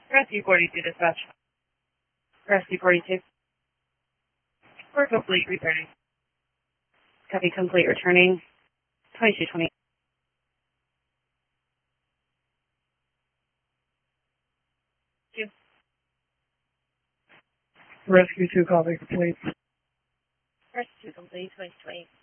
Rescue 42 dispatch. Rescue 42. We're complete returning. Copy complete returning. 2220. Rescue 2, copy complete. Rescue complete, 2020.